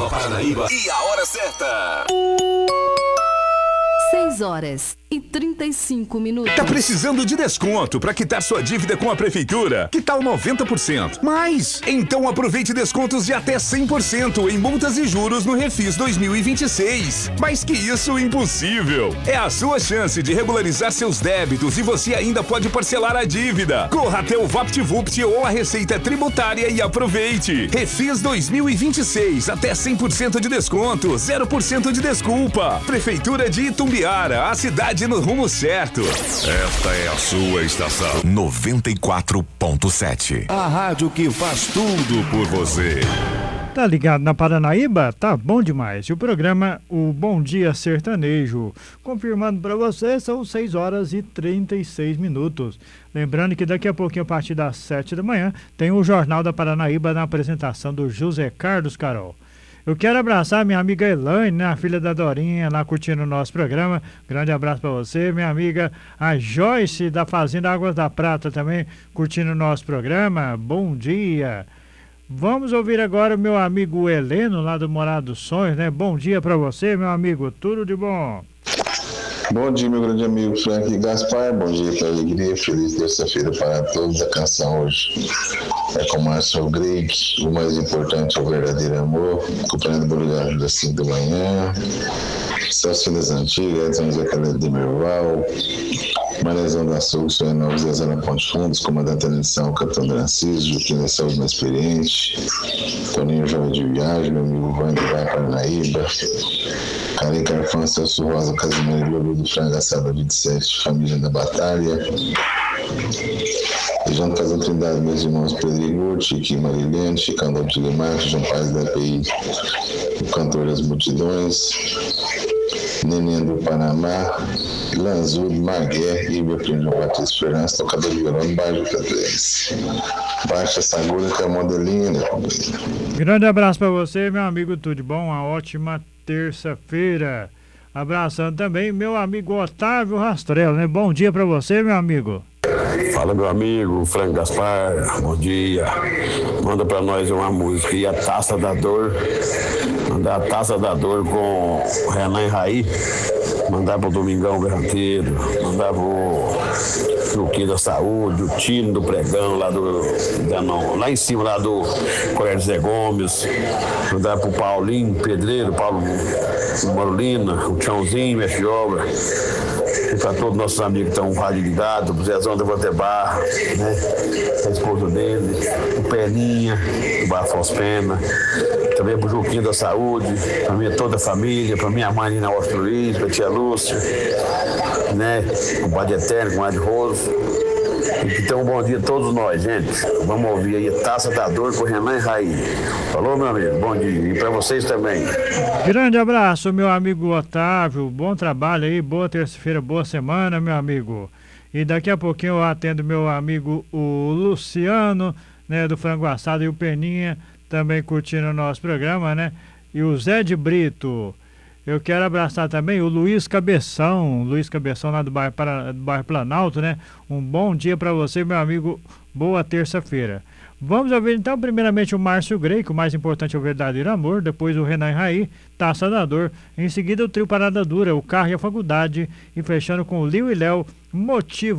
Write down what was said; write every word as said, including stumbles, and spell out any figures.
Nova Paranaíba e a hora certa. seis horas e trinta e cinco minutos. Tá precisando de desconto para quitar sua dívida com a prefeitura? Que tal noventa por cento? Mais? Então aproveite descontos de até cem por cento em multas e juros no Refis dois mil e vinte e seis. Mais que isso, impossível. É a sua chance de regularizar seus débitos e você ainda pode parcelar a dívida. Corra até o VaptVupt ou a Receita Tributária e aproveite. Refis dois mil e vinte e seis, até cem por cento de desconto, zero por cento de desculpa. Prefeitura de Itumbiara, a cidade no rumo certo. Esta é a sua estação noventa e quatro ponto sete. A rádio que faz tudo por você. Tá ligado na Paranaíba? Tá bom demais. E o programa O Bom Dia Sertanejo. Confirmando para você, são seis horas e trinta e seis minutos. Lembrando que daqui a pouquinho, a partir das sete da manhã, tem o Jornal da Paranaíba na apresentação do José Carlos Carol. Eu quero abraçar minha amiga Elaine, né, a filha da Dorinha, lá curtindo o nosso programa. Grande abraço para você. Minha amiga a Joyce, da Fazenda Águas da Prata, também curtindo o nosso programa. Bom dia. Vamos ouvir agora o meu amigo Heleno, lá do Morado dos Sonhos, né? Bom dia para você, meu amigo. Tudo de bom. Bom dia, meu grande amigo Frank Gaspar. Bom dia para a alegria. Feliz terça-feira para todos. A canção hoje é com Márcio Greig. O mais importante é o verdadeiro amor. Companhia do Bolívar das cinco da manhã. Celso das Antigas, Edson Zé Caleb de Merval. Manezão da Sul, Sonho Novo, Zezé na Ponte Fundos, comandante da edição, Capitão Francisco, Juquinha Saúde mais experiente, Toninho Jovem de Viagem, meu amigo Wander da Paranaíba, Karen Carfã, Celso Rosa, Casimiro Lobo do Frango Assada vinte e sete, Família da Batalha, João Casal Trindade, meus irmãos Pedro Igor, Chique Marilene, Chicão de Marcos, João Paz da P I, o Cantor das Multidões, Neném do Panamá, Lanzudo, Magué, Ibra, Primo Batista Esperança, tocador de violão no bairro três. Baixa essa agulha que é modelinha, né, companheiro? Grande abraço pra você, meu amigo, tudo de bom? Uma ótima terça-feira. Abraçando também meu amigo Otávio Rastrello, né? Bom dia pra você, meu amigo. Fala, meu amigo Frank Gaspar, bom dia. Manda pra nós uma música e a Taça da Dor. Mandar a Taça da Dor com o Renan e Raí. Mandar pro Domingão Berranteiro. Mandar pro Juquinha da Saúde, o Tino do Pregão, lá do. Não, lá em cima, lá do Colégio Zé Gomes. Mandar pro Paulinho Pedreiro, Paulo Marolina, o Tchãozinho, mestre de obra. E para todos os nossos amigos que estão rádio ligado, o Zezão da Vandebar, né? A esposa dele, o Peninha, o Barfos Pena, também pro Juquinho da Saúde, para minha toda a família, para minha mãe na Horto Luiz, para tia Lúcia, né? O Padre Eterno, com o Padre Roso. Então, um bom dia a todos nós, gente. Vamos ouvir aí a Taça da Dor com o Renan e Raí. Falou, meu amigo? Bom dia. E para vocês também. Grande abraço, meu amigo Otávio. Bom trabalho aí, boa terça-feira, boa semana, meu amigo. E daqui a pouquinho eu atendo meu amigo o Luciano, né, do Frango Assado, e o Peninha, também curtindo o nosso programa, né? E o Zé de Brito. Eu quero abraçar também o Luiz Cabeção, Luiz Cabeção lá do bairro, para, do bairro Planalto, né? Um bom dia para você, meu amigo. Boa terça-feira. Vamos ouvir então primeiramente o Márcio Grey, que o mais importante é o verdadeiro amor, depois o Renan Raí, Taça da Dor, em seguida o trio Parada Dura, o Carro e a Faculdade, e fechando com o Liu e Léo, Motivo.